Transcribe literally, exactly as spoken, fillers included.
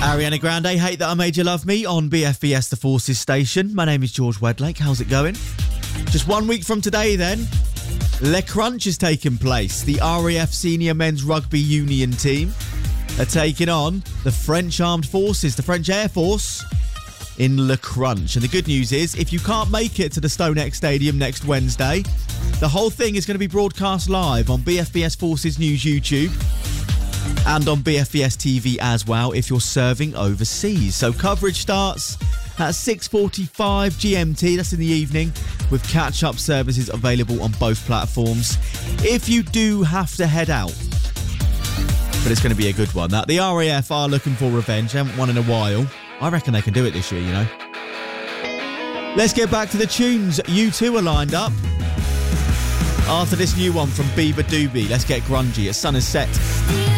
Ariana Grande, Hate That I Made You Love Me on B F B S The Forces station. My name is George Wedlake. How's it going? Just one week from today then, Le Crunch is taking place. The R A F Senior Men's Rugby Union team are taking on the French Armed Forces, the French Air Force, in Le Crunch. And the good news is, if you can't make it to the StoneX Stadium next Wednesday, the whole thing is going to be broadcast live on B F B S Forces News YouTube and on B F B S T V as well if you're serving overseas. So coverage starts at six forty-five G M T, that's in the evening, with catch-up services available on both platforms if you do have to head out. But it's going to be a good one. That the R A F are looking for revenge. They haven't won in a while. I reckon they can do it this year, you know. Let's get back to the tunes. You two are lined up. After this new one from Bieber Doobie, let's get grungy. As Sun is set.